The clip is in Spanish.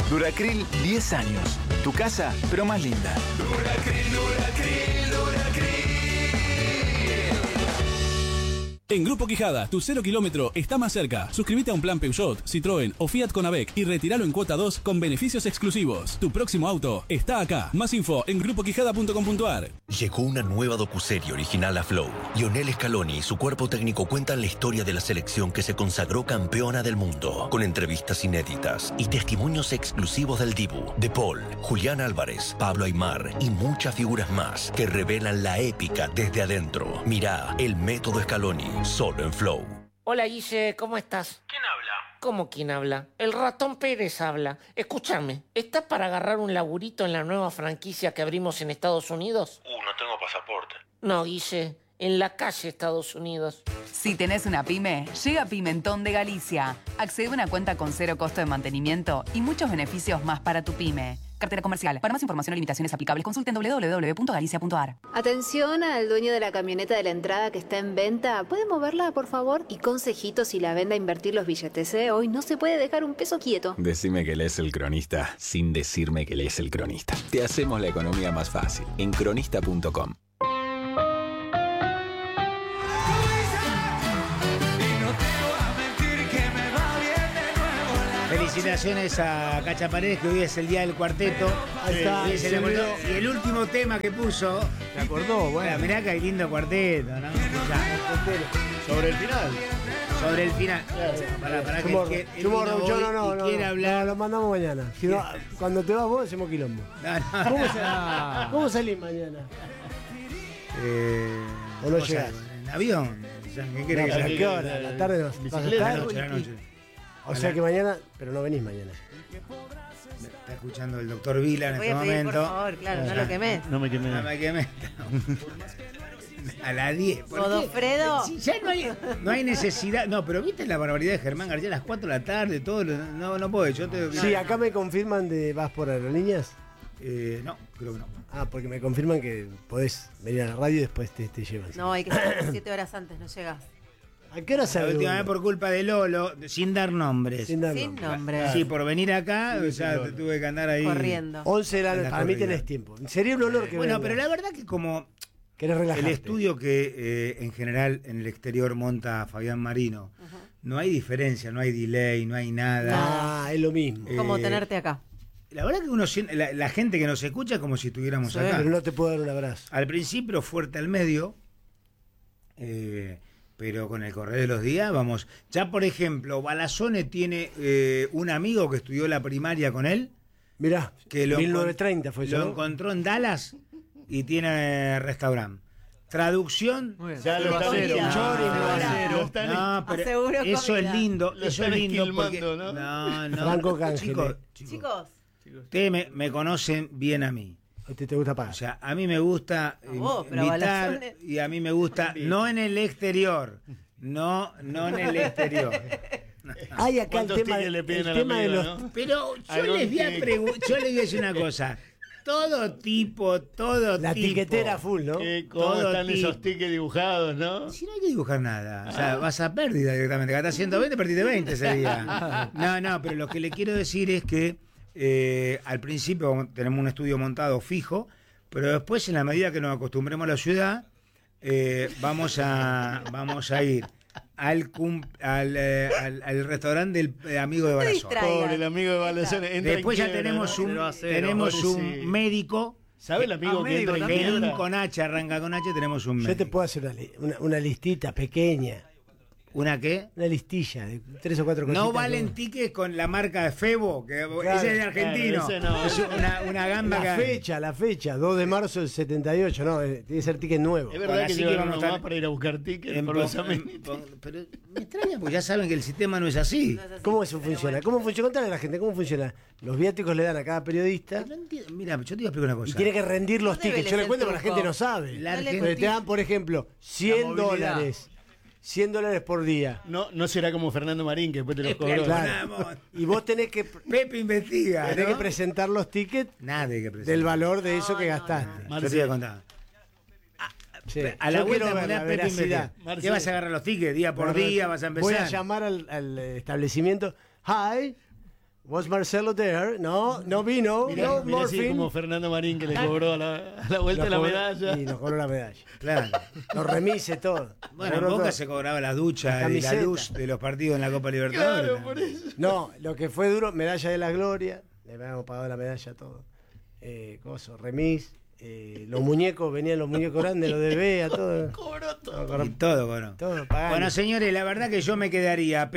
Duracril 10 años. Tu casa, pero más linda. Duracril, Duracril, Duracril. En Grupo Quijada, tu 0 kilómetro está más cerca. Suscríbete a un plan Peugeot, Citroën o Fiat con AVEC y retíralo en cuota 2 con beneficios exclusivos. Tu próximo auto está acá. Más info en grupoquijada.com.ar. Llegó una nueva docuserie original a Flow. Lionel Scaloni y su cuerpo técnico cuentan la historia de la selección que se consagró campeona del mundo, con entrevistas inéditas y testimonios exclusivos del Dibu, De Paul, Julián Álvarez, Pablo Aimar y muchas figuras más que revelan la épica desde adentro. Mirá El Método Scaloni, solo en Flow. Hola Guille, ¿cómo estás? ¿Quién habla? ¿Cómo quién habla? El ratón Pérez habla. Escúchame, ¿estás para agarrar un laburito en la nueva franquicia que abrimos en Estados Unidos? No tengo pasaporte. No, Guille, en la calle Estados Unidos. Si tenés una pyme, llega Pimentón de Galicia. Accede a una cuenta con 0 costo de mantenimiento y muchos beneficios más para tu pyme. Cartera comercial. Para más información o limitaciones aplicables, consulten www.galicia.ar. Atención al dueño de la camioneta de la entrada que está en venta. ¿Puede moverla, por favor? Y consejitos si la vende a invertir los billetes, ¿eh? Hoy no se puede dejar un peso quieto. Decime que lees El Cronista sin decirme que lees El Cronista. Te hacemos la economía más fácil en cronista.com. Felicitaciones a Cacha Paredes, que hoy es el día del cuarteto. Ahí está. Y el último tema que puso. ¿Se acordó? Bueno. Mirá que hay lindo cuarteto, ¿no? Sobre el final. Sobre el final. Para que No, quiera hablar. lo mandamos mañana. Si no, cuando te vas vos, hacemos quilombo. ¿Cómo salís mañana? ¿O no llegás? En avión. ¿Qué querés? ¿A qué hora? ¿A la tarde vas a estar? La noche. O sea que mañana, pero no venís mañana. Está escuchando el doctor Vila en este momento. Por favor, claro, no lo quemé. No me quemé. No me quemé. A las 10. Godofredo. Sí, ya no hay necesidad. No, pero viste la barbaridad de Germán García a las 4 de la tarde, todo. No puedo. Sí, acá me confirman vas por aerolíneas. No, creo que no. Porque me confirman que podés venir a la radio y después te llevan. No, hay que estar 7 horas antes, no llegas. ¿A qué hora La última vez por culpa de Lolo, sin dar nombres. Sin nombres. Sí, por venir acá, tuve que andar ahí. Corriendo. 11 de la noche, para mí tenés tiempo. Sería un honor que Bueno, pero la verdad que como el estudio que en general en el exterior monta Fabián Marino, no hay diferencia, no hay delay, no hay nada. Es lo mismo. Como tenerte acá. La verdad que uno siente, la gente que nos escucha es como si estuviéramos acá. Pero no te puedo dar un abrazo. Al principio fuerte al medio, pero con el correr de los días vamos. Ya por ejemplo, Balazone tiene un amigo que estudió la primaria con él. Mirá, que 1930 fue eso. Lo encontró en Dallas y tiene restaurante. Traducción. Ya lo está No, pero eso es lindo. Eso es lindo porque no. Franco Cángel. Chicos. Ustedes me conocen bien a mí. ¿A ti te gusta pagar? O sea, a mí me gusta invitar y a mí me gusta no en el exterior, no en el exterior. Hay acá el tema de los. ¿no? Pero yo les voy a decir una cosa. Todo tipo. La tiquetera full, ¿no? ¿Cómo están esos tickets dibujados, no? Si no hay que dibujar nada. O sea, vas a pérdida directamente. Gastás 120, perdiste 20 ese día. No, pero lo que le quiero decir es que al principio tenemos un estudio montado fijo, pero después, en la medida que nos acostumbremos a la ciudad, vamos a ir al restaurante del amigo de Balazón. Pobre el amigo de Balazón. Después ya tenemos un médico. ¿Sabe el amigo que entra en Pelín con H, arranca con H, tenemos un médico. Yo te puedo hacer una listita pequeña. ¿Una qué? Una listilla de 3 o 4 cositas. No valen tickets con la marca de Febo, que ese es de argentino. Claro, es una gamba la fecha, 2 de marzo del 78, no, tiene que ser ticket nuevo. Es verdad que llevaron nomás para ir a buscar tickets por los amenities. Pero me extraña, porque ya saben que el sistema no es así. ¿Cómo eso funciona? Contale a la gente, ¿cómo funciona? Los viáticos le dan a cada periodista. Mira, yo te voy a explicar una cosa. Y tiene que rendir los tickets. Yo le cuento, pero la gente no sabe. Te dan, por ejemplo, $100. $100 por día. No será como Fernando Marín, que después te los cobró. Claro. Y vos tenés que. Pepe investiga. Tenés que presentar los tickets del valor de eso que gastaste. Yo te voy a contar. Sí. A la vuelta de la veracidad. ¿Qué vas a agarrar los tickets? Día por día vas a empezar. Voy a llamar al establecimiento. Hi, Was Marcelo there? No vino. Mirá así como Fernando Marín que le cobró a la vuelta de la medalla. Y nos cobró la medalla. Claro. Los remises, todo. Bueno, en Boca se cobraba la ducha y la luz de los partidos en la Copa Libertadores. Claro, por eso. No, lo que fue duro, medalla de la gloria. Le habíamos pagado la medalla todo. Remis. Los muñecos, venían los muñecos grandes, los de Bea, todo. Cobró todo. Y todo, bueno. Todo pagando. Bueno, señores, la verdad que yo me quedaría.